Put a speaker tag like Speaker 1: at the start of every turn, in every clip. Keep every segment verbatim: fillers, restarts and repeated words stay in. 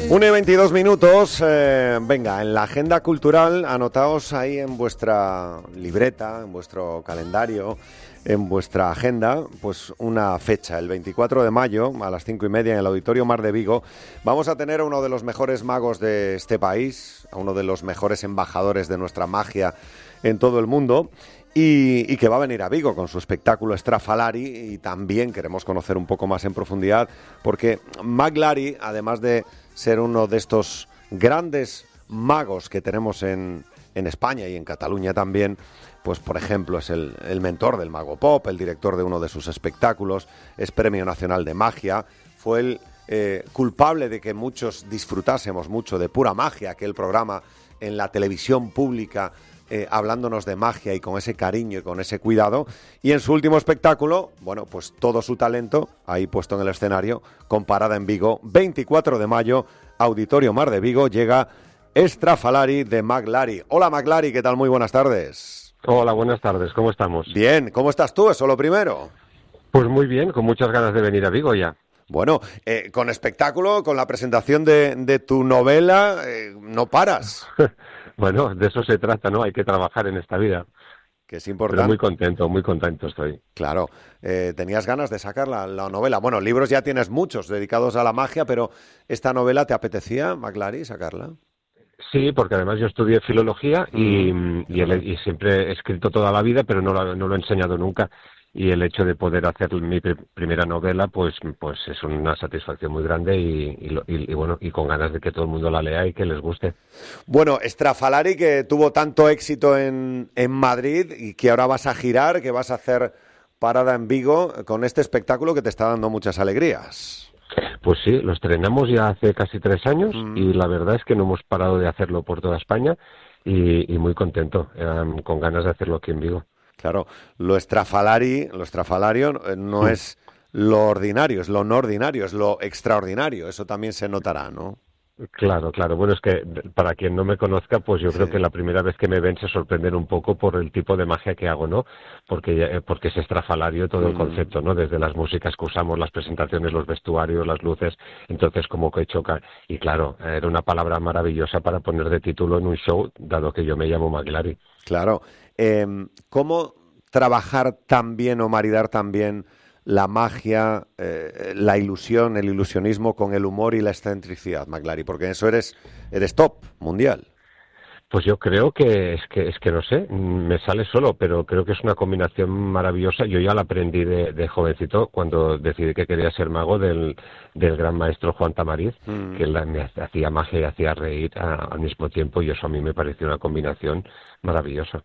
Speaker 1: una y veintidós minutos, eh, venga, en la agenda cultural, anotaos ahí en vuestra libreta, en vuestro calendario, en vuestra agenda, pues una fecha, el veinticuatro de mayo, a las cinco y media, en el Auditorio Mar de Vigo, vamos a tener a uno de los mejores magos de este país, a uno de los mejores embajadores de nuestra magia en todo el mundo, y, y que va a venir a Vigo con su espectáculo Estrafalari, y también queremos conocer un poco más en profundidad, porque Maglari, además de ser uno de estos grandes magos que tenemos en, en España y en Cataluña también, pues por ejemplo es el, el mentor del Mago Pop, el director de uno de sus espectáculos, es Premio Nacional de Magia, fue el eh, culpable de que muchos disfrutásemos mucho de Pura Magia, aquel programa en la televisión pública, eh, hablándonos de magia y con ese cariño y con ese cuidado, y en su último espectáculo, bueno, pues todo su talento ahí puesto en el escenario, con parada en Vigo, veinticuatro de mayo, Auditorio Mar de Vigo, llega Estrafalari de Maglari. Hola Maglari, ¿qué tal? Muy buenas tardes.
Speaker 2: Hola, buenas tardes, ¿cómo estamos?
Speaker 1: Bien, ¿cómo estás tú? Eso lo primero.
Speaker 2: Pues muy bien, con muchas ganas de venir a Vigo ya.
Speaker 1: Bueno, eh, con espectáculo, con la presentación de, de tu novela, eh, no paras.
Speaker 2: Bueno, de eso se trata, ¿no? Hay que trabajar en esta vida.
Speaker 1: Que es importante.
Speaker 2: Pero muy contento, muy contento estoy.
Speaker 1: Claro, eh, tenías ganas de sacar la, la novela. Bueno, libros ya tienes muchos dedicados a la magia, pero ¿esta novela te apetecía, Maglari, sacarla?
Speaker 2: Sí, porque además yo estudié filología y, mm, y, el, y siempre he escrito toda la vida, pero no lo, no lo he enseñado nunca. Y el hecho de poder hacer mi pr- primera novela, pues pues es una satisfacción muy grande y, y, lo- y, y bueno, y con ganas de que todo el mundo la lea y que les guste.
Speaker 1: Bueno, Estrafalari, que tuvo tanto éxito en, en Madrid y que ahora vas a girar, que vas a hacer parada en Vigo con este espectáculo que te está dando muchas alegrías.
Speaker 2: Pues sí, lo estrenamos ya hace casi tres años mm. y la verdad es que no hemos parado de hacerlo por toda España y, y muy contento, eh, con ganas de hacerlo aquí en Vigo.
Speaker 1: Claro, lo estrafalari, lo estrafalario no sí. es lo ordinario, es lo no ordinario, es lo extraordinario, eso también se notará, ¿no?
Speaker 2: Claro, claro. Bueno, es que para quien no me conozca, pues yo sí. creo que la primera vez que me ven se sorprenden un poco por el tipo de magia que hago, ¿no? Porque porque es estrafalario todo el mm. concepto, ¿no? Desde las músicas que usamos, las presentaciones, los vestuarios, las luces, entonces como que choca. Y claro, era una palabra maravillosa para poner de título en un show, dado que yo me llamo Maglari.
Speaker 1: Claro. Eh, ¿Cómo trabajar tan bien o maridar tan bien la magia, eh, la ilusión, el ilusionismo con el humor y la excentricidad, Maglari? Porque en eso eres, eres top mundial.
Speaker 2: Pues yo creo que es que es que no sé, me sale solo, pero creo que es una combinación maravillosa. Yo ya la aprendí de, de jovencito cuando decidí que quería ser mago del, del gran maestro Juan Tamariz, mm. que la, me hacía magia y hacía reír a, al mismo tiempo, y eso a mí me pareció una combinación maravillosa.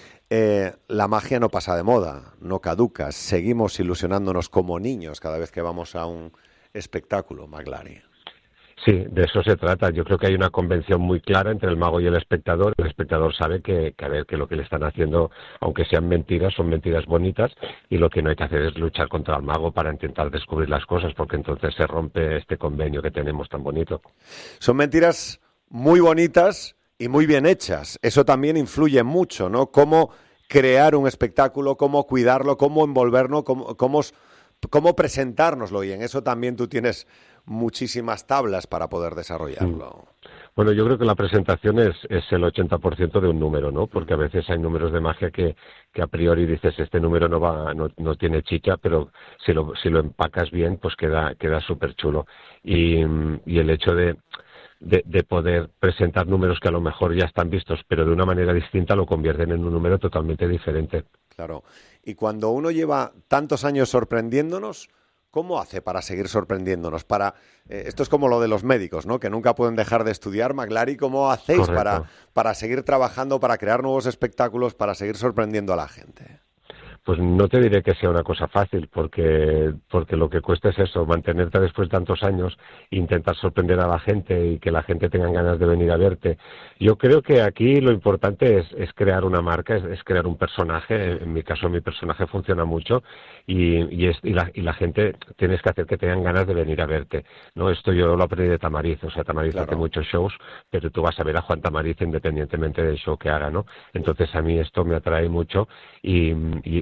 Speaker 1: Eh, la magia no pasa de moda, no caduca, seguimos ilusionándonos como niños cada vez que vamos a un espectáculo, Maglari.
Speaker 2: Sí, de eso se trata. Yo creo que hay una convención muy clara entre el mago y el espectador. El espectador sabe que, que, a ver, que lo que le están haciendo, aunque sean mentiras, son mentiras bonitas, y lo que no hay que hacer es luchar contra el mago para intentar descubrir las cosas, porque entonces se rompe este convenio que tenemos tan bonito.
Speaker 1: Son mentiras muy bonitas y muy bien hechas. Eso también influye mucho, ¿no? Cómo crear un espectáculo, cómo cuidarlo, cómo envolvernos, cómo, cómo, cómo presentárnoslo. Y en eso también tú tienes muchísimas tablas para poder desarrollarlo.
Speaker 2: Bueno, yo creo que la presentación es, es el ochenta por ciento de un número, ¿no? Porque a veces hay números de magia que, que a priori dices, este número no va, no, no tiene chicha, pero si lo, si lo empacas bien, pues queda, queda súper chulo. Y, y el hecho de... De, de poder presentar números que a lo mejor ya están vistos, pero de una manera distinta lo convierten en un número totalmente diferente.
Speaker 1: Claro. Y cuando uno lleva tantos años sorprendiéndonos, ¿cómo hace para seguir sorprendiéndonos? Para eh, esto es como lo de los médicos, ¿no? Que nunca pueden dejar de estudiar. Maglari, ¿cómo hacéis para, para seguir trabajando, para crear nuevos espectáculos, para seguir sorprendiendo a la gente?
Speaker 2: Pues no te diré que sea una cosa fácil, porque porque lo que cuesta es eso, mantenerte después de tantos años, intentar sorprender a la gente y que la gente tenga ganas de venir a verte. Yo creo que aquí lo importante es, es crear una marca, es, es crear un personaje. En mi caso, mi personaje funciona mucho y, y, es, y, la, y la gente tienes que hacer que tengan ganas de venir a verte, ¿no? Esto yo lo aprendí de Tamariz, o sea, Tamariz claro. hace muchos shows, pero tú vas a ver a Juan Tamariz independientemente del show que haga, ¿no? Entonces a mí esto me atrae mucho y, y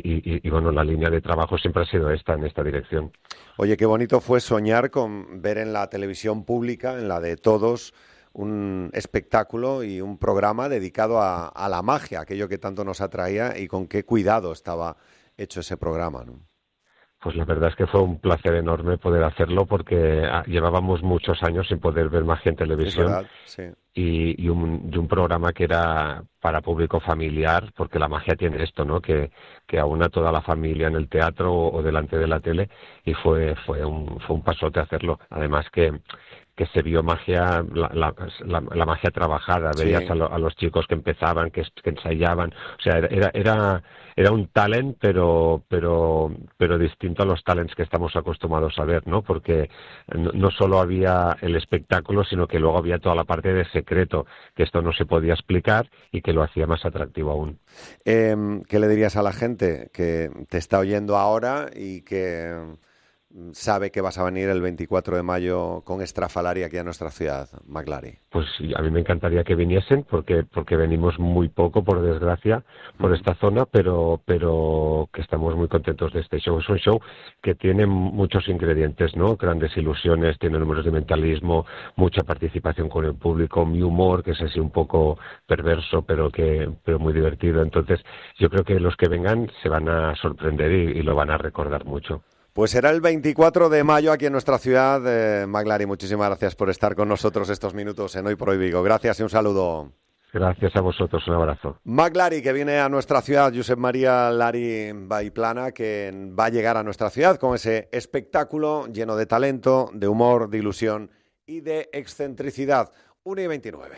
Speaker 2: y, y bueno, la línea de trabajo siempre ha sido esta, en esta dirección.
Speaker 1: Oye, qué bonito fue soñar con ver en la televisión pública, en la de todos, un espectáculo y un programa dedicado a, a la magia, aquello que tanto nos atraía, y con qué cuidado estaba hecho ese programa, ¿no?
Speaker 2: Pues la verdad es que fue un placer enorme poder hacerlo, porque llevábamos muchos años sin poder ver magia en televisión.
Speaker 1: Es verdad, sí.
Speaker 2: Y, y, un, y un programa que era para público familiar, porque la magia tiene esto, ¿no? Que, que aúna a toda la familia en el teatro o, o delante de la tele, y fue fue un, fue un pasote hacerlo. Además que que se vio magia, la, la, la, la magia trabajada, sí. Veías a, lo, a los chicos que empezaban, que, que ensayaban, o sea, era era era un talent, pero pero pero distinto a los talents que estamos acostumbrados a ver, ¿no? Porque no, no solo había el espectáculo, sino que luego había toda la parte de secreto, que esto no se podía explicar y que lo hacía más atractivo aún.
Speaker 1: Eh, ¿Qué le dirías a la gente que te está oyendo ahora y que sabe que vas a venir el veinticuatro de mayo con Estrafalaria aquí a nuestra ciudad, McLary?
Speaker 2: Pues a mí me encantaría que viniesen, porque porque venimos muy poco, por desgracia, por esta zona, pero pero que estamos muy contentos de este show. Es un show que tiene muchos ingredientes, ¿no? Grandes ilusiones, tiene números de mentalismo, mucha participación con el público, mi humor, que es así un poco perverso, pero que pero muy divertido. Entonces, yo creo que los que vengan se van a sorprender y, y lo van a recordar mucho.
Speaker 1: Pues será el veinticuatro de mayo aquí en nuestra ciudad. Eh, McLary, muchísimas gracias por estar con nosotros estos minutos en Hoy por Hoy Vigo. Gracias y un saludo.
Speaker 2: Gracias a vosotros, un abrazo.
Speaker 1: McLary, que viene a nuestra ciudad, Josep María Lari Vallplana, que va a llegar a nuestra ciudad con ese espectáculo lleno de talento, de humor, de ilusión y de excentricidad. una y veintinueve.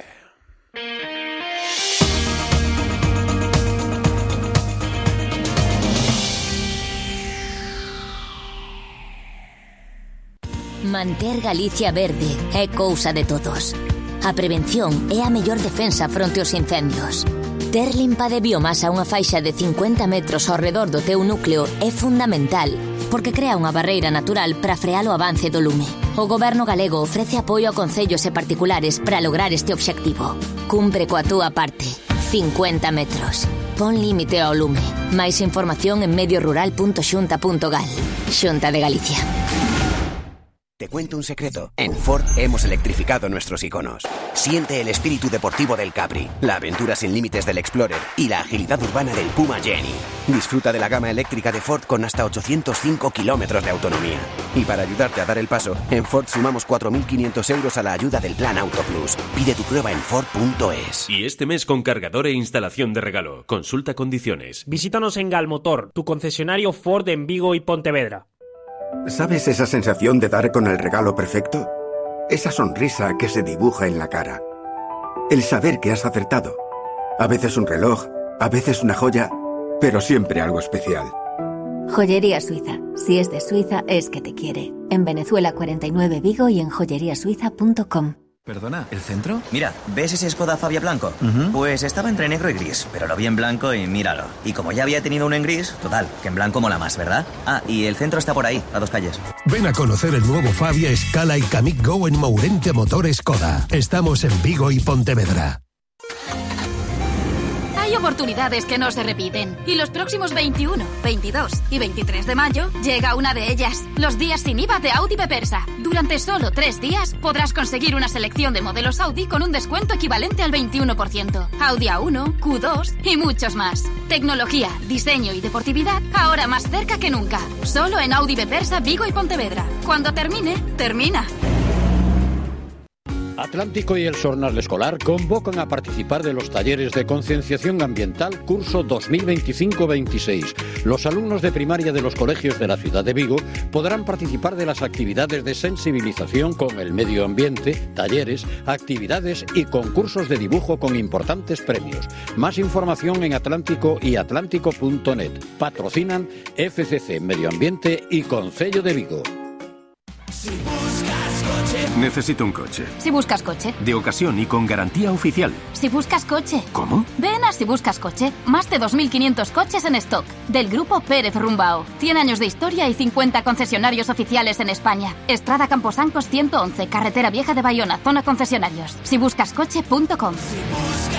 Speaker 3: Manter Galicia verde é cousa de todos. A prevención é a mellor defensa fronte aos incendios. Ter limpa de biomasa unha faixa de cincuenta metros ao redor do teu núcleo é fundamental, porque crea unha barreira natural para frear o avance do lume. O Goberno galego ofrece apoio a concellos e particulares para lograr este obxectivo. Cumpre coa túa parte. cincuenta metros. Pon límite ao lume. Máis información en medio rural punto xunta punto gal. Xunta de Galicia.
Speaker 4: Te cuento un secreto. En Ford hemos electrificado nuestros iconos. Siente el espíritu deportivo del Capri, la aventura sin límites del Explorer y la agilidad urbana del Puma Jenny. Disfruta de la gama eléctrica de Ford con hasta ochocientos cinco kilómetros de autonomía. Y para ayudarte a dar el paso, en Ford sumamos cuatro mil quinientos euros a la ayuda del Plan Auto Plus. Pide tu prueba en Ford punto es.
Speaker 5: Y este mes con cargador e instalación de regalo. Consulta condiciones.
Speaker 6: Visítanos en Galmotor, tu concesionario Ford en Vigo y Pontevedra.
Speaker 7: ¿Sabes esa sensación de dar con el regalo perfecto? Esa sonrisa que se dibuja en la cara. El saber que has acertado. A veces un reloj, a veces una joya, pero siempre algo especial.
Speaker 8: Joyería Suiza. Si es de Suiza, es que te quiere. En Venezuela cuarenta y nueve Vigo y en joyería suiza punto com.
Speaker 9: Perdona, ¿el centro?
Speaker 10: Mira, ¿ves ese Skoda Fabia blanco? Uh-huh. Pues estaba entre negro y gris, pero lo vi en blanco y míralo. Y como ya había tenido uno en gris, total, que en blanco mola más, ¿verdad? Ah, y el centro está por ahí, a dos calles.
Speaker 11: Ven a conocer el nuevo Fabia, Scala y Kamiq Go en Mourente Motor Skoda. Estamos en Vigo y Pontevedra.
Speaker 12: Hay oportunidades que no se repiten y los próximos veintiuno, veintidós y veintitrés de mayo llega una de ellas, los días sin I V A de Audi Bepersa. Durante solo tres días podrás conseguir una selección de modelos Audi con un descuento equivalente al veintiuno por ciento. Audi A uno, Q dos y muchos más. Tecnología, diseño y deportividad ahora más cerca que nunca. Solo en Audi Bepersa, Vigo y Pontevedra. Cuando termine, termina.
Speaker 13: Atlántico y el Sornal Escolar convocan a participar de los talleres de concienciación ambiental curso dos mil veinticinco veintiséis. Los alumnos de primaria de los colegios de la ciudad de Vigo podrán participar de las actividades de sensibilización con el medio ambiente, talleres, actividades y concursos de dibujo con importantes premios. Más información en Atlántico y atlántico punto net. Patrocinan F C C Medio Ambiente y Concello de Vigo.
Speaker 14: Si buscas coche. Necesito un coche.
Speaker 12: Si buscas coche.
Speaker 14: De ocasión y con garantía oficial.
Speaker 12: Si buscas coche.
Speaker 14: ¿Cómo?
Speaker 12: Ven a Si Buscas Coche. Más de dos mil quinientos coches en stock. Del grupo Pérez Rumbao. cien años de historia y cincuenta concesionarios oficiales en España. Estrada Camposancos ciento once, Carretera Vieja de Bayona, zona concesionarios. si buscas coche punto com.
Speaker 14: Si